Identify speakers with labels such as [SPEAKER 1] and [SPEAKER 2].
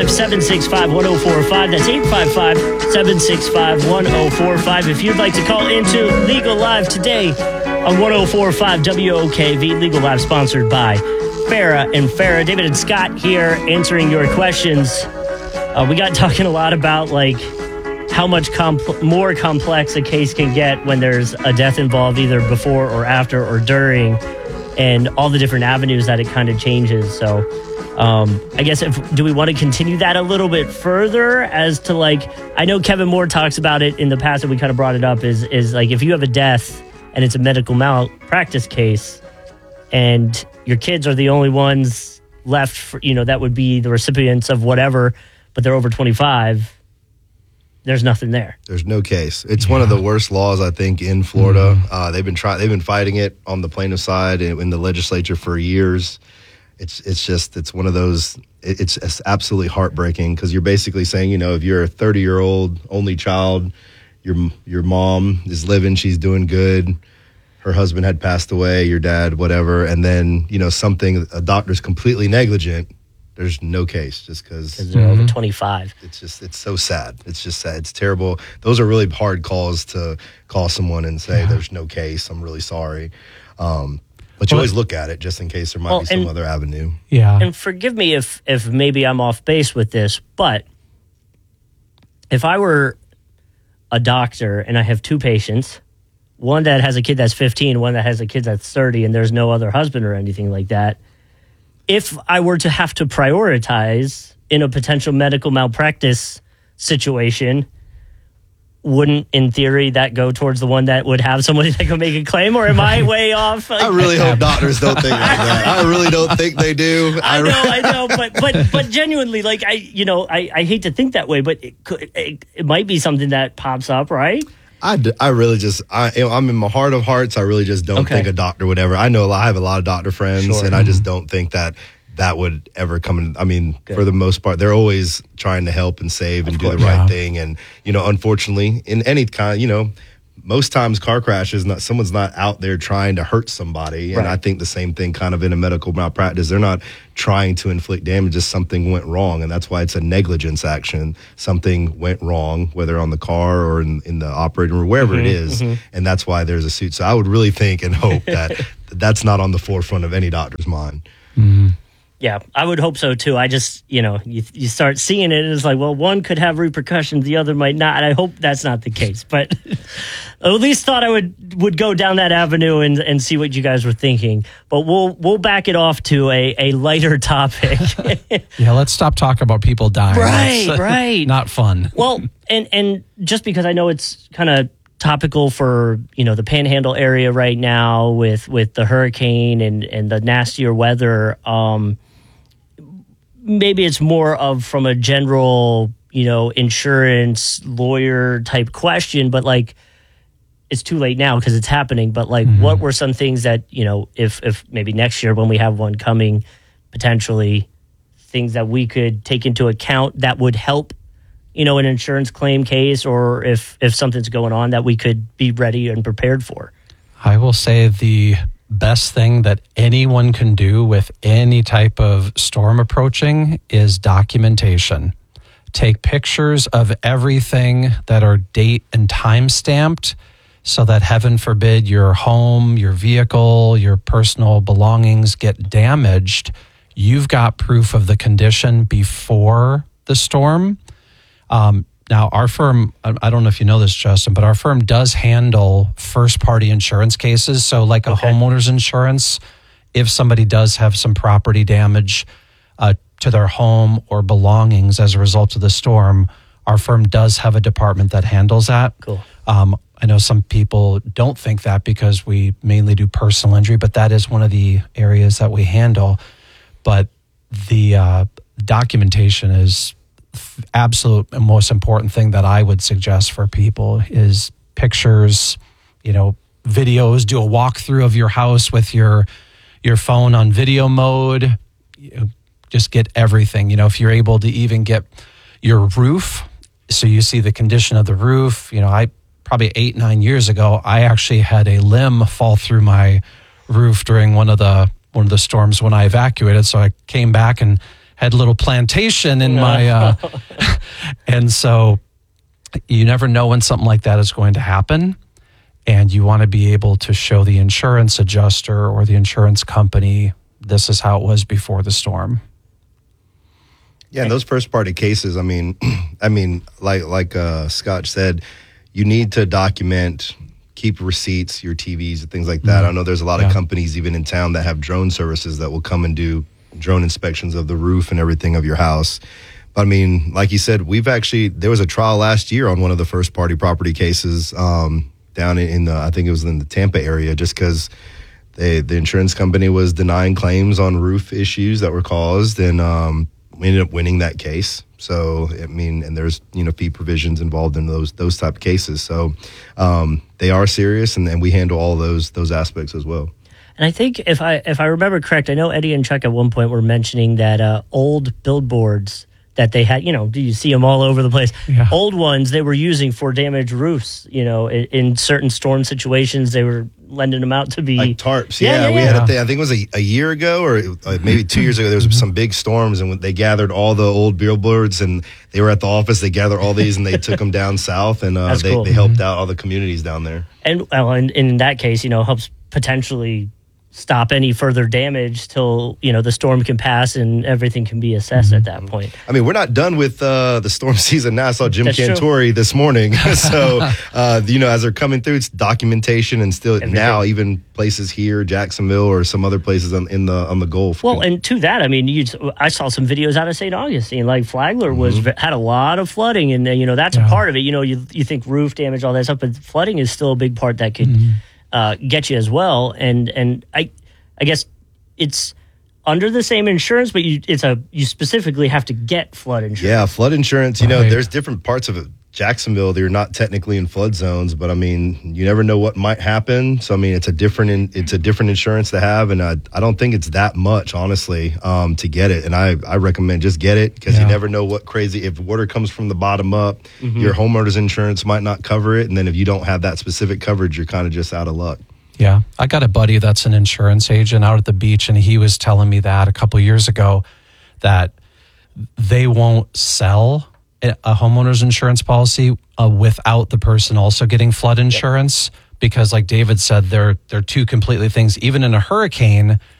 [SPEAKER 1] 855-765-1045. That's 855-765-1045. If you'd like to call into Legal Live today on 1045 WOKV. Legal Live sponsored by Farah and Farah. David and Scott here answering your questions. We got talking a lot about like how much more complex a case can get when there's a death involved, either before or after or during, and all the different avenues that it kind of changes. So I guess do we want to continue that a little bit further as to like, I know Kevin Moore talks about it in the past and we kind of brought it up is like if you have a death and it's a medical malpractice case and your kids are the only ones left for, that would be the recipients of whatever, but they're over 25, there's nothing there.
[SPEAKER 2] There's no case. It's one of the worst laws, I think, in Florida. They've been fighting it on the plaintiff side in the legislature for years. It's one of those. It's absolutely heartbreaking because you're basically saying, if you're a 30-year-old only child, your mom is living, she's doing good, her husband had passed away, your dad, whatever, and then a doctor's completely negligent. There's no case just because
[SPEAKER 1] they're over 25.
[SPEAKER 2] It's so sad. It's just sad. It's terrible. Those are really hard calls to call someone and say, there's no case. I'm really sorry. But you always look at it just in case there might be some other avenue.
[SPEAKER 1] Yeah. And forgive me if maybe I'm off base with this, but if I were a doctor and I have two patients, one that has a kid that's 15, one that has a kid that's 30, and there's no other husband or anything like that, if I were to have to prioritize in a potential medical malpractice situation, wouldn't, in theory, that go towards the one that would have somebody that could make a claim? Or am I way off?
[SPEAKER 2] I really hope doctors don't think like that. I really don't think they do.
[SPEAKER 1] I know, but genuinely, like I hate to think that way, but it might be something that pops up, right?
[SPEAKER 2] I really just, I'm in my heart of hearts, I really just don't think a doctor would ever. I have a lot of doctor friends, and I just don't think that would ever come in. I mean, for the most part, they're always trying to help and save and do the right thing. And, unfortunately, in any kind, most times car crashes, someone's not out there trying to hurt somebody. And I think the same thing kind of in a medical malpractice. They're not trying to inflict damage, just something went wrong. And that's why it's a negligence action. Something went wrong, whether on the car or in the operating room, wherever it is. And that's why there's a suit. So I would really think and hope that that's not on the forefront of any doctor's mind.
[SPEAKER 1] Yeah, I would hope so too. I just, you start seeing it and it's like, well, one could have repercussions, the other might not. And I hope that's not the case. But I at least thought I would go down that avenue and see what you guys were thinking. But we'll back it off to a lighter topic.
[SPEAKER 3] Yeah, let's stop talking about people dying.
[SPEAKER 1] Right.
[SPEAKER 3] Not fun.
[SPEAKER 1] Well, and just because I know it's kind of topical for the Panhandle area right now with the hurricane and the nastier weather, maybe it's more of from a general insurance lawyer type question, but like it's too late now because it's happening. But like what were some things that if maybe next year when we have one coming, potentially things that we could take into account that would help an insurance claim case, or if something's going on that we could be ready and prepared for?
[SPEAKER 3] I will say the best thing that anyone can do with any type of storm approaching is documentation. Take pictures of everything that are date and time stamped so that, heaven forbid, your home, your vehicle, your personal belongings get damaged. You've got proof of the condition before the storm. Now, our firm, I don't know if you know this, Justin, but our firm does handle first-party insurance cases. So like a homeowner's insurance, if somebody does have some property damage to their home or belongings as a result of the storm, our firm does have a department that handles that.
[SPEAKER 1] Cool.
[SPEAKER 3] I know some people don't think that because we mainly do personal injury, but that is one of the areas that we handle. But the documentation is absolute and most important thing that I would suggest for people is pictures, videos, do a walkthrough of your house with your phone on video mode. Just get everything. If you're able to even get your roof, so you see the condition of the roof. I probably 8-9 years ago, I actually had a limb fall through my roof during one of the storms when I evacuated. So I came back and had a little plantation in my, and so you never know when something like that is going to happen. And you want to be able to show the insurance adjuster or the insurance company, this is how it was before the storm.
[SPEAKER 2] Yeah, in those first party cases, I mean, like Scott said, you need to document, keep receipts, your TVs and things like that. I know there's a lot of companies even in town that have drone services that will come and do drone inspections of the roof and everything of your house. But I mean, like you said, there was a trial last year on one of the first party property cases, down in I think it was in the Tampa area, just because the insurance company was denying claims on roof issues that were caused, and we ended up winning that case. So I mean, and there's fee provisions involved in those type of cases. So they are serious, and we handle all those aspects as well.
[SPEAKER 1] And I think if I remember correct, I know Eddie and Chuck at one point were mentioning that old billboards that they had, do you see them all over the place? Yeah. Old ones they were using for damaged roofs, in certain storm situations, they were lending them out to be
[SPEAKER 2] like tarps. Yeah. We had a thing, I think it was a year ago or maybe 2 years ago, there was some big storms, and they gathered all the old billboards, and they were at the office, they gathered all these and they took them down south, and they helped out all the communities down there. And
[SPEAKER 1] in that case, helps potentially stop any further damage till the storm can pass and everything can be assessed at that point.
[SPEAKER 2] I mean, we're not done with the storm season now. I saw Jim Cantori this morning. So as they're coming through, it's documentation, and still everything. Now even places here, Jacksonville or some other places on the Gulf.
[SPEAKER 1] Well, and to that, I mean, I saw some videos out of St. Augustine. Like Flagler had a lot of flooding, and that's a part of it. You think roof damage, all that stuff, but flooding is still a big part that could get you as well. And I guess it's under the same insurance, but you specifically have to get flood insurance.
[SPEAKER 2] Yeah, flood insurance. There's different parts of it. Jacksonville, they're not technically in flood zones, but I mean, you never know what might happen. So I mean, it's a different insurance to have, and I don't think it's that much, honestly, to get it. And I recommend just get it, because you never know what crazy, if water comes from the bottom up, your homeowner's insurance might not cover it, and then if you don't have that specific coverage, you're kind of just out of luck.
[SPEAKER 3] Yeah, I got a buddy that's an insurance agent out at the beach, and he was telling me that a couple years ago that they won't sell a homeowner's insurance policy without the person also getting flood insurance, because like David said, they're two completely things. Even in a hurricane,